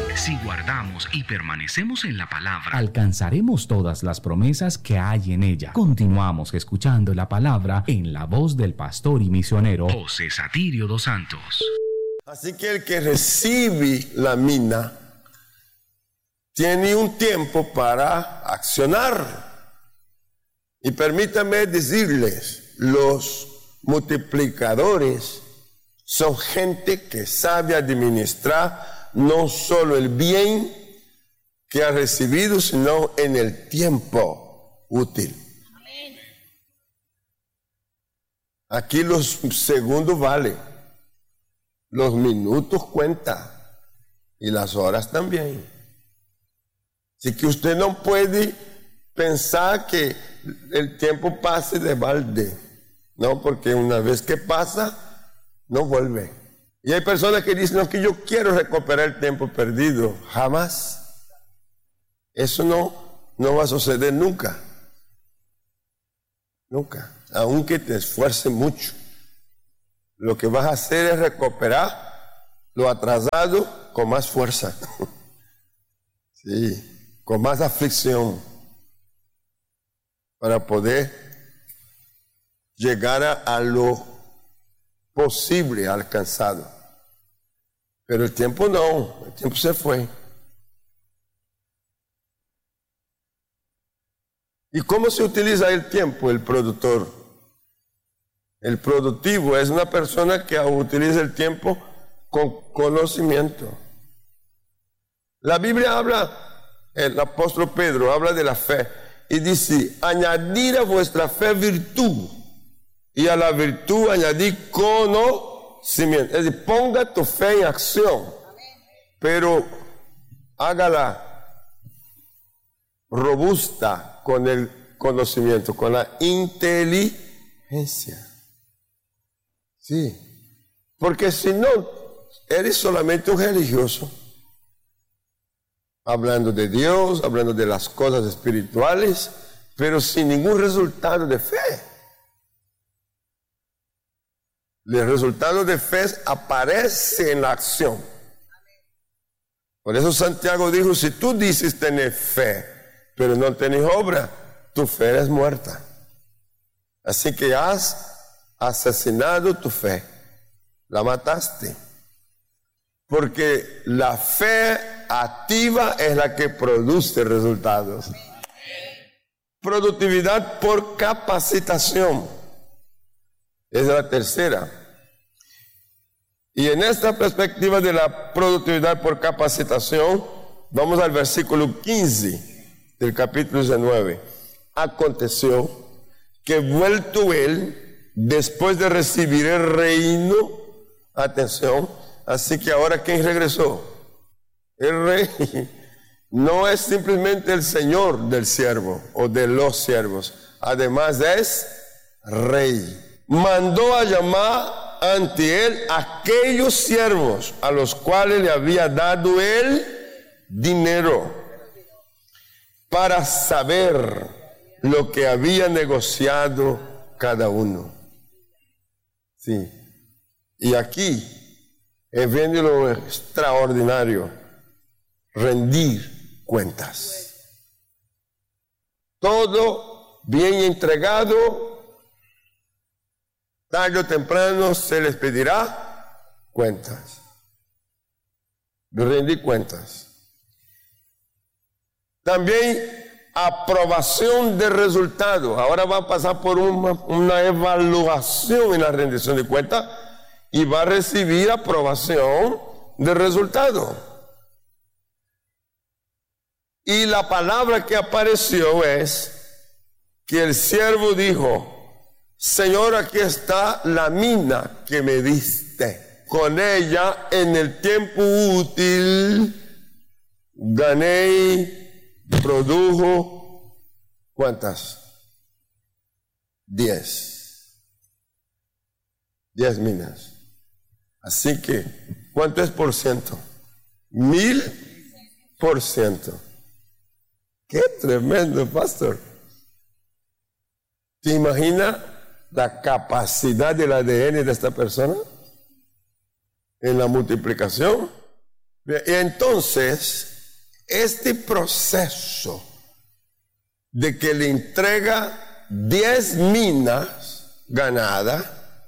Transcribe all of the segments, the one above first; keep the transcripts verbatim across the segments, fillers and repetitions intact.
Si guardamos y permanecemos en la palabra, alcanzaremos todas las promesas que hay en ella. Continuamos escuchando la palabra en la voz del pastor y misionero José Satirio dos Santos. Así que el que recibe la mina tiene un tiempo para accionar. Y permítanme decirles, los multiplicadores son gente que sabe administrar no solo el bien que ha recibido, sino en el tiempo útil. Amén. Aquí los segundos valen, los minutos cuentan y las horas también. Así que usted no puede pensar que el tiempo pase de balde, no, porque una vez que pasa, no vuelve. Y hay personas que dicen, no, que yo quiero recuperar el tiempo perdido. Jamás. Eso no, no va a suceder nunca. Nunca. Aunque te esfuerces mucho. Lo que vas a hacer es recuperar lo atrasado con más fuerza. Sí, con más aflicción. Para poder llegar a, a lo posible alcanzado. Pero el tiempo no, el tiempo se fue. ¿Y cómo se utiliza el tiempo? El productor. El productivo es una persona que utiliza el tiempo con conocimiento. La Biblia habla, el apóstol Pedro habla de la fe y dice, añadir a vuestra fe virtud. Y a la virtud añadir conocimiento. Es decir, ponga tu fe en acción. Pero hágala robusta con el conocimiento, con la inteligencia. Sí. Porque si no, eres solamente un religioso. Hablando de Dios, hablando de las cosas espirituales, pero sin ningún resultado de fe. El resultado de fe aparece en la acción. Por eso Santiago dijo, si tú dices tener fe, pero no tienes obra, tu fe es muerta. Así que has asesinado tu fe, la mataste. Porque la fe activa es la que produce resultados. Productividad por capacitación. Es la tercera. Y en esta perspectiva de la productividad por capacitación, vamos al versículo quince del capítulo diecinueve. Aconteció que vuelto él, después de recibir el reino, atención, así que ahora ¿quién regresó? El rey. No es simplemente el señor del siervo o de los siervos, además es rey. Mandó a llamar ante él aquellos siervos a los cuales le había dado el dinero para saber lo que había negociado cada uno. Sí. Y aquí viene lo extraordinario: rendir cuentas. Todo bien entregado, tarde o temprano se les pedirá cuentas. Rendir cuentas. También aprobación de resultados. Ahora va a pasar por una, una evaluación en la rendición de cuentas y va a recibir aprobación de resultados. Y la palabra que apareció es que el siervo dijo: Señor, aquí está la mina que me diste. Con ella, en el tiempo útil, gané, produjo, ¿cuántas? Diez. Diez minas. Así que, ¿cuánto es por ciento? Mil por ciento. ¡Qué tremendo, pastor! ¿Te imaginas la capacidad del A D N de esta persona en la multiplicación? Y entonces, este proceso de que le entrega diez minas ganadas,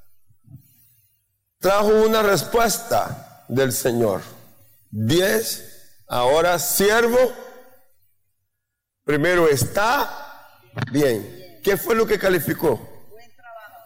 trajo una respuesta del Señor. Diez, ahora siervo, primero está bien. ¿Qué fue lo que calificó? Buen trabajo.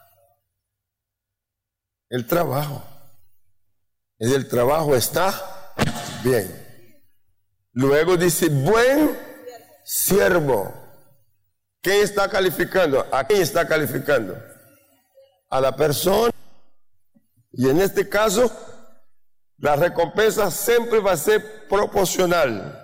El trabajo. Y el trabajo está bien. Luego dice, buen siervo. ¿Quién está calificando? ¿A quién está calificando? A la persona. Y en este caso, la recompensa siempre va a ser proporcional.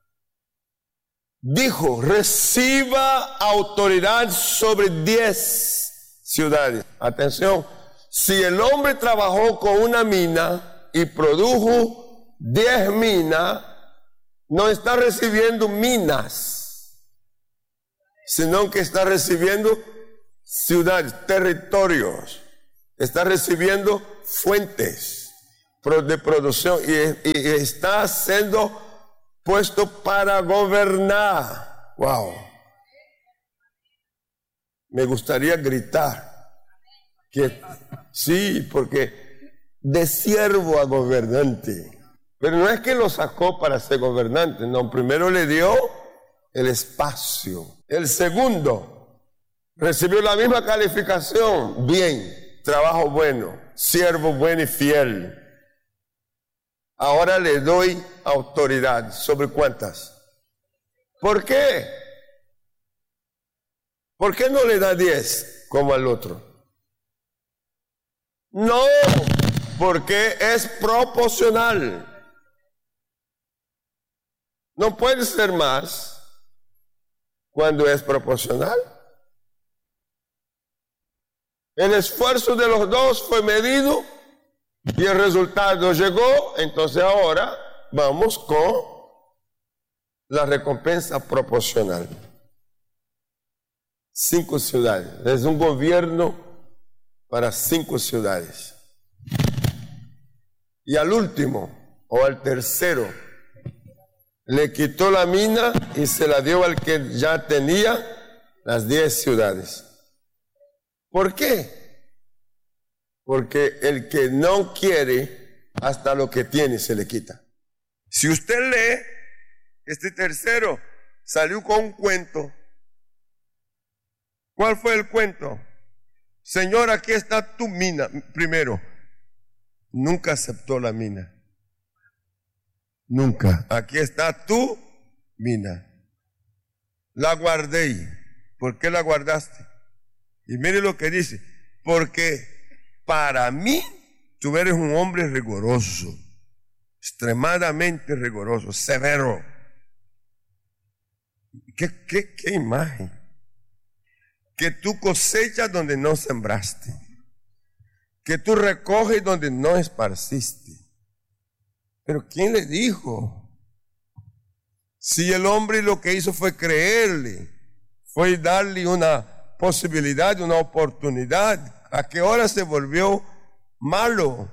Dijo, reciba autoridad sobre diez ciudades. Atención, si el hombre trabajó con una mina y produjo diez minas, no está recibiendo minas, sino que está recibiendo ciudades, territorios, está recibiendo fuentes de producción y, y está siendo puesto para gobernar. Wow. Me gustaría gritar que sí, porque de siervo a gobernante. Pero no es que lo sacó para ser gobernante, no, primero le dio el espacio. El segundo recibió la misma calificación, bien, trabajo bueno, siervo bueno y fiel. Ahora le doy autoridad. ¿Sobre cuántas? ¿Por qué? ¿Por qué no le da diez como al otro? No, porque es proporcional. No puede ser más cuando es proporcional. El esfuerzo de los dos fue medido y el resultado llegó. Entonces ahora vamos con la recompensa proporcional. Cinco ciudades. Es un gobierno para cinco ciudades. Y al último o al tercero le quitó la mina y se la dio al que ya tenía las diez ciudades. ¿Por qué? Porque el que no quiere, hasta lo que tiene se le quita. Si usted lee, este tercero salió con un cuento. ¿Cuál fue el cuento? Señor, aquí está tu mina. Primero, nunca aceptó la mina. Nunca. Aquí está tu mina. La guardé. ¿Por qué la guardaste? Y mire lo que dice. Porque para mí, tú eres un hombre riguroso, extremadamente riguroso, severo. ¿Qué, qué, qué imagen? Que tú cosechas donde no sembraste, que tú recoges donde no esparciste. Pero ¿quién le dijo? Si el hombre lo que hizo fue creerle, fue darle una posibilidad, una oportunidad, ¿a qué hora se volvió malo?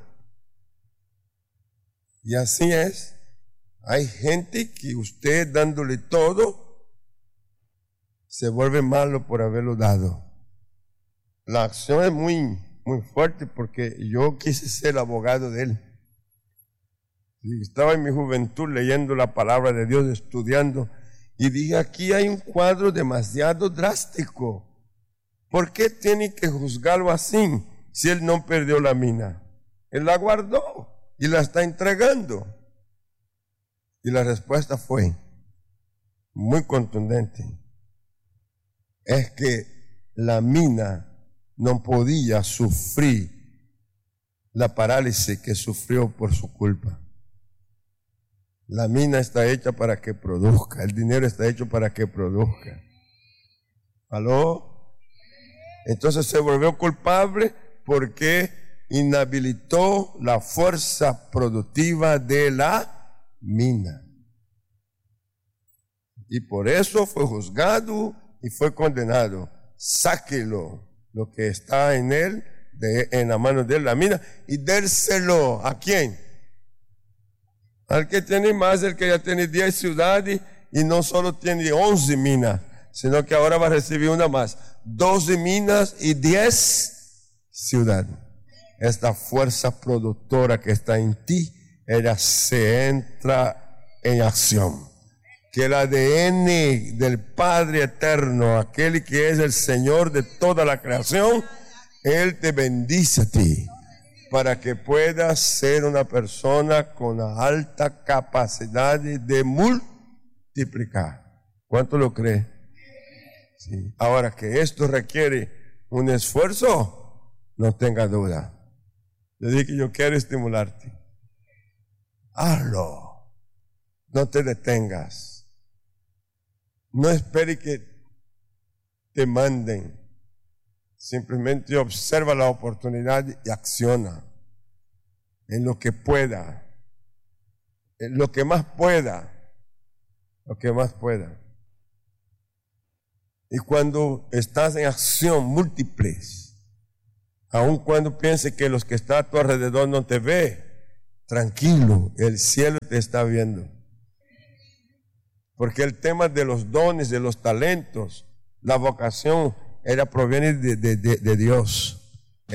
Y así es. Hay gente que usted dándole todo, se vuelve malo por haberlo dado. La acción es muy, muy fuerte porque yo quise ser abogado de él. Estaba en mi juventud leyendo la palabra de Dios, estudiando, y dije, aquí hay un cuadro demasiado drástico. ¿Por qué tiene que juzgarlo así si él no perdió la mina? Él la guardó y la está entregando. Y la respuesta fue muy contundente. Es que la mina no podía sufrir la parálisis que sufrió por su culpa. La mina está hecha para que produzca, el dinero está hecho para que produzca. ¿Aló? Entonces se volvió culpable porque inhabilitó la fuerza productiva de la mina. Y por eso fue juzgado y fue condenado. Sáquelo, lo que está en él, de, en la mano de él, la mina, y dérselo. ¿A quién? Al que tiene más, el que ya tiene diez ciudades y no solo tiene once minas, sino que ahora va a recibir una más. doce minas y diez ciudades. Esta fuerza productora que está en ti, ella se entra en acción. Que el A D N del Padre Eterno, aquel que es el Señor de toda la creación, Él te bendice a ti, para que puedas ser una persona con una alta capacidad de multiplicar. ¿Cuánto lo cree? Sí. Ahora que esto requiere un esfuerzo, no tenga duda. Yo dije que yo quiero estimularte. Hazlo. No te detengas. No espere que te manden. Simplemente observa la oportunidad y acciona en lo que pueda, en lo que más pueda, lo que más pueda. Y cuando estás en acción múltiples, aun cuando pienses que los que están a tu alrededor no te ven, tranquilo, el cielo te está viendo. Porque el tema de los dones, de los talentos, la vocación, ella proviene de, de, de, de Dios.